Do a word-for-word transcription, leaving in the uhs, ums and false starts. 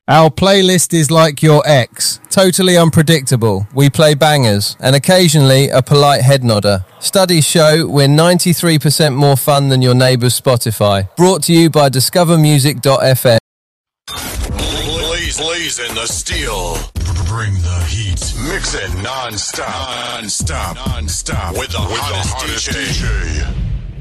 Our playlist is like your ex, totally unpredictable. We play bangers and occasionally a polite head nodder. Studies show we're ninety-three percent more fun than your neighbour's Spotify. Brought to you by discover music dot f m. Blaze, blaze in the steel. Bring the heat. Mix it non-stop. Non-stop. Non-stop. With the, with hottest, the hottest D J. D J.